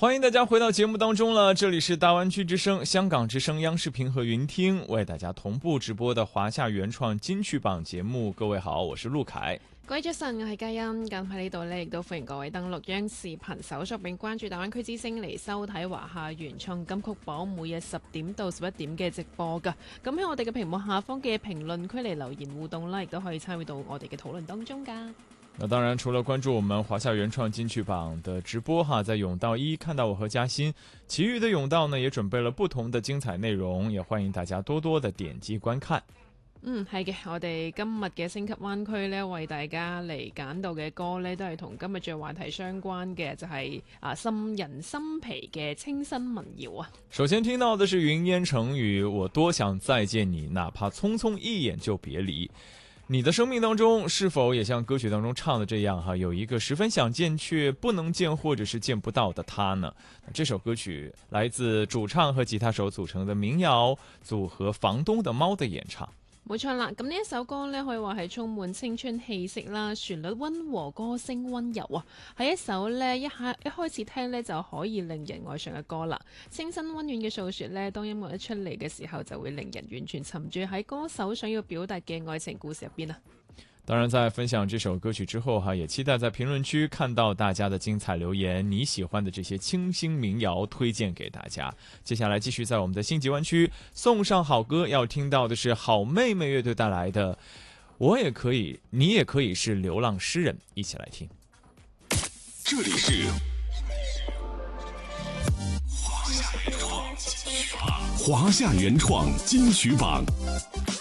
欢迎大家回到节目当中了，这里是大湾区之声、香港之声、央视频和云听为大家同步直播的華夏原創金曲榜節目。各位好，我是陸凱。 各位早晨，我係嘉欣。咁喺呢度呢，亦都歡迎各位登錄央視頻搜索並關注大灣區之聲嚟收睇華夏原創金曲榜每日10點到11點嘅直播㗎。咁喺我哋嘅屏幕下方嘅評論區嚟留言互動啦，亦都可以參與到我哋嘅討論當中㗎。 那當然，除了關注我們華夏原創金曲榜的直播在甬道1看到我和嘉欣，其餘的甬道呢也準備了不同的精彩內容，也歡迎大家多多的點擊觀看。 係嘅，我哋今日嘅星級灣區呢，為大家嚟揀到嘅歌呢，都係同今日嘅話題相關嘅，就係沁人心脾嘅清新民謠啊。 首先聽到的是雲煙成雨，我多想再見你，哪怕匆匆一眼就別離。你的生命當中是否也像歌曲當中唱的這樣有一個十分想見卻不能見或者是見不到的他呢？這首歌曲來自主唱和吉他手組成的民謠組合房東的貓的演唱。 冇錯啦，咁呢一首歌呢，可以話係充滿青春氣息啦，旋律溫和，歌聲溫柔啊，係一首呢一開始聽呢就可以令人愛上嘅歌啦。清新溫暖嘅訴說呢，當音樂一出嚟嘅時候，就會令人完全沉醉喺歌手想要表達嘅愛情故事入邊啊。 當然在分享這首歌曲之後也期待在評論區看到大家的精彩留言，你喜歡的這些清新民謠推薦給大家。接下來繼續在我們的星級灣區送上好歌，要聽到的是好妹妹樂隊帶來的我也可以你也可以是流浪詩人，一起來聽。 這裡是華夏原創金曲榜。